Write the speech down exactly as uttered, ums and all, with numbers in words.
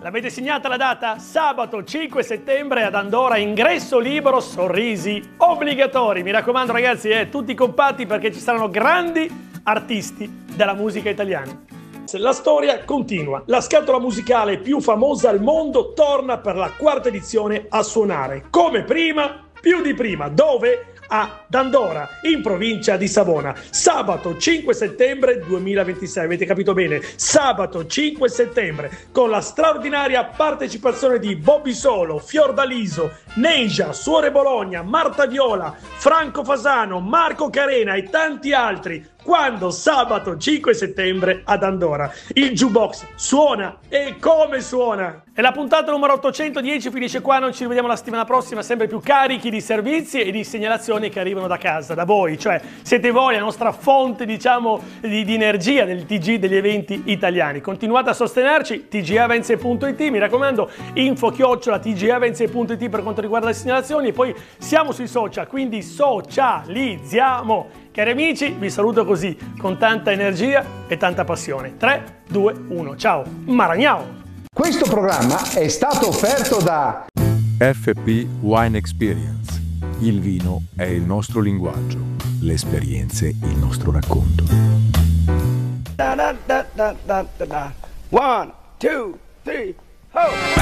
L'avete segnata la data? Sabato cinque settembre ad Andorra, ingresso libero, sorrisi obbligatori. Mi raccomando ragazzi, eh, tutti compatti perché ci saranno grandi artisti della musica italiana. La storia continua. La scatola musicale più famosa al mondo torna per la quarta edizione a suonare. Come prima, più di prima. Dove? Ad Andorra, in provincia di Savona. Sabato cinque settembre duemilaventisei. Avete capito bene? Sabato cinque settembre, con la straordinaria partecipazione di Bobby Solo, Fiordaliso, Neja, Suore Bologna, Marta Viola, Franco Fasano, Marco Carena e tanti altri. Quando? Sabato cinque settembre ad Andorra. Il jukebox suona, e come suona! E la puntata numero ottocentodieci finisce qua, non ci rivediamo la settimana prossima, sempre più carichi di servizi e di segnalazioni che arrivano da casa, da voi, cioè siete voi la nostra fonte, diciamo, di, di energia del T G degli eventi italiani. Continuate a sostenerci, t g events punto it, mi raccomando, info chiocciola t g events punto it per quanto riguarda le segnalazioni, e poi siamo sui social, quindi socializziamo. Cari amici, vi saluto così, con tanta energia e tanta passione. tre, due, uno, ciao, Maragnao! Questo programma è stato offerto da F P Wine Experience. Il vino è il nostro linguaggio, le esperienze il nostro racconto. Da, da, da, da, da, da. One, two, three, ho!